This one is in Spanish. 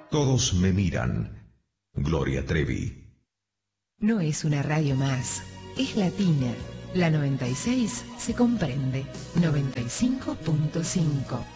Todos me miran. Gloria Trevi. No es una radio más, es latina. La 96 se comprende. 95.5.